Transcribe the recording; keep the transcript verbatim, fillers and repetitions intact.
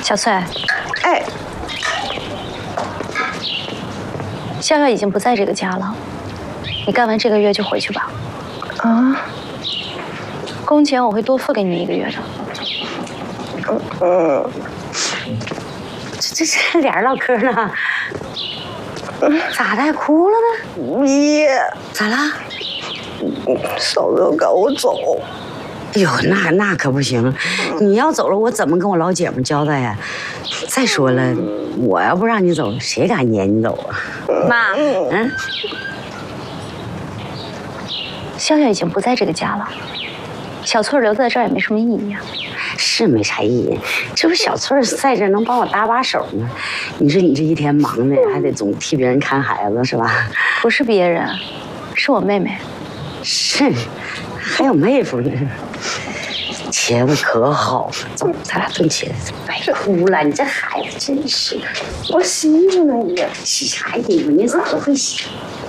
小翠， 哎， 逍遥已经不在这个家了，你干完这个月就回去吧。 啊， 工钱我会多付给你一个月的。 嗯嗯， 这这这俩人唠嗑呢，咋的还哭了呢？ 爷， 咋了？ 嫂子要赶我走。 哎呦，那那可不行！你要走了，我怎么跟我老姐们交代呀？再说了，我要不让你走，谁敢撵你走啊？ 妈， 嗯， 逍遥已经不在这个家了，小翠留在这儿也没什么意义啊。 是没啥意义，这不小翠在这能帮我搭把手吗？你说你这一天忙的，还得总替别人看孩子，是吧？ 不是别人，是我妹妹。 是，还有妹夫呢。茄子可好了，走，咱俩炖茄子。别哭了，你这孩子真是。 我洗衣服呢，爷。 洗啥衣服？你嫂子会洗。